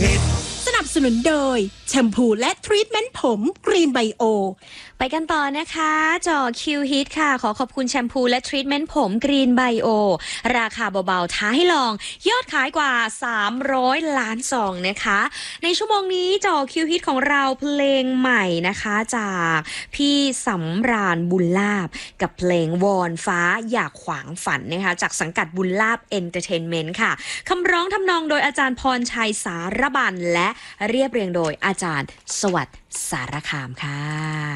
ฮิตสนับสนุนโดยแชมพูและทรีทเมนต์ผมกรีนไบโอไปกันต่อนะคะจอคิวฮิตค่ะขอขอบคุณแชมพูและทรีทเมนต์ผมกรีนไบโอราคาเบาๆท้าให้ลองยอดขายกว่า300ล้านซองนะคะในชั่วโมงนี้จอคิวฮิตของเราเพลงใหม่นะคะจากพี่สำราญบุญลาภกับเพลงวอนฟ้าอยากขวางฝันนะคะจากสังกัดบุญลาภเอนเตอร์เทนเมนต์ค่ะคำร้องทำนองโดยอาจารย์พรชัยสารบัญและเรียบเรียงโดยอาจารย์สวัสดิ์สารคามค่ะ